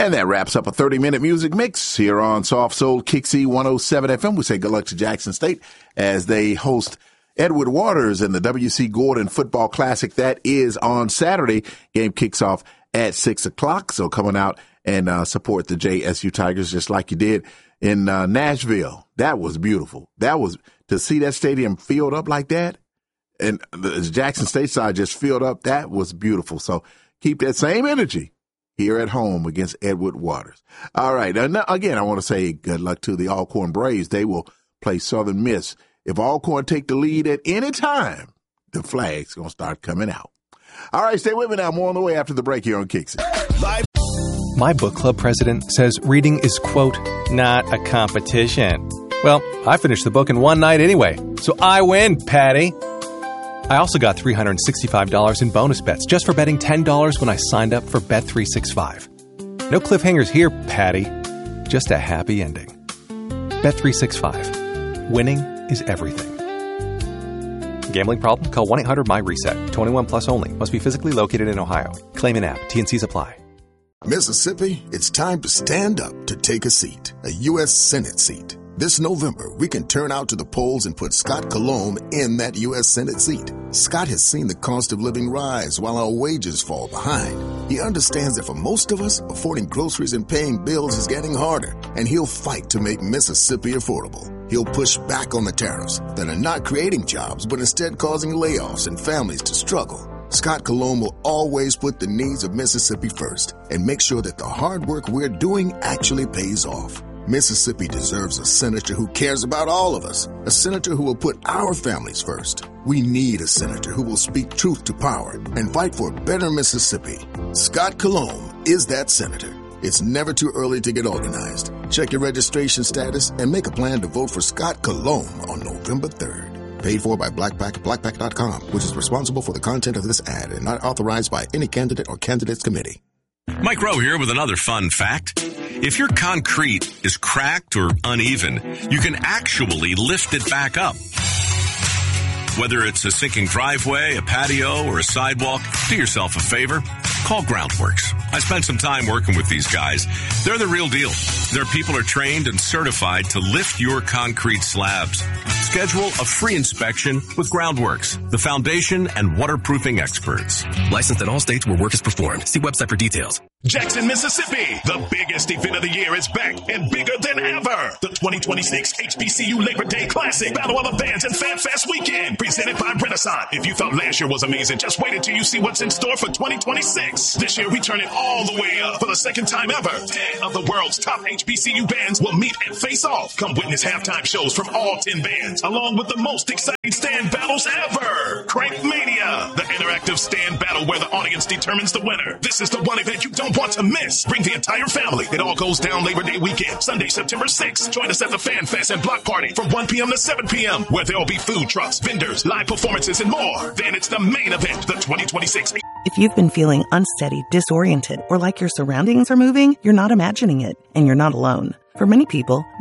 And that wraps up a 30-minute music mix here on Soft Soul Kixie 107 FM. We say good luck to Jackson State as they host Edward Waters in the W.C. Gordon Football Classic. That is on Saturday. Game kicks off at 6 o'clock. So coming out and support the JSU Tigers just like you did in Nashville. That was beautiful. That was to see that stadium filled up like that. And the Jackson State side just filled up. That was beautiful. So keep that same energy here at home against Edward Waters. All right. Now, again, I want to say good luck to the Alcorn Braves. They will play Southern Miss. If Alcorn take the lead at any time, the flag's going to start coming out. All right. Stay with me now. More on the way after the break here on Kicks It. My book club president says reading is, quote, not a competition. Well, I finished the book in one night anyway, so I win, Patty. I also got $365 in bonus bets just for betting $10 when I signed up for Bet365. No cliffhangers here, Patty. Just a happy ending. Bet365. Winning is everything. Gambling problem? Call 1-800-MY-RESET. 21 plus only. Must be physically located in Ohio. Claim in app. T&Cs apply. Mississippi, it's time to stand up to take a seat. A U.S. Senate seat. This November, we can turn out to the polls and put Scott Colomb in that U.S. Senate seat. Scott has seen the cost of living rise while our wages fall behind. He understands that for most of us, affording groceries and paying bills is getting harder, and he'll fight to make Mississippi affordable. He'll push back on the tariffs that are not creating jobs, but instead causing layoffs and families to struggle. Scott Colomb will always put the needs of Mississippi first and make sure that the hard work we're doing actually pays off. Mississippi deserves a senator who cares about all of us, a senator who will put our families first. We need a senator who will speak truth to power and fight for a better Mississippi. Scott Colomb is that senator. It's never too early to get organized. Check your registration status and make a plan to vote for Scott Colomb on November 3rd. Paid for by Blackpack at blackpack.com, which is responsible for the content of this ad and not authorized by any candidate or candidates committee. Mike Rowe here with another fun fact. If your concrete is cracked or uneven, you can actually lift it back up. Whether it's a sinking driveway, a patio, or a sidewalk, do yourself a favor. Call Groundworks. I spent some time working with these guys. They're the real deal. Their people are trained and certified to lift your concrete slabs. Schedule a free inspection with Groundworks, the foundation and waterproofing experts. Licensed in all states where work is performed. See website for details. Jackson, Mississippi. The biggest event of the year is back and bigger than ever. The 2026 HBCU Labor Day Classic Battle of the Bands and Fan Fest Weekend, presented by Renaissance. If you thought last year was amazing, just wait until you see what's in store for 2026. This year, we turn it all the way up for the second time ever. 10 of the world's top HBCU bands will meet and face off. Come witness halftime shows from all 10 bands, along with the most exciting stand battles ever. Crank Mania, the interactive stand battle where the audience determines the winner. This is the one event you don't want to miss. Bring the entire family. It all goes down Labor Day weekend, Sunday, September 6th. Join us at the Fan Fest and Block Party from 1 p.m. to 7 p.m., where there will be food trucks, vendors, live performances, and more. Then it's the main event, the 2026. If you've been feeling unsteady, disoriented, or like your surroundings are moving, you're not imagining it, and you're not alone. For many people,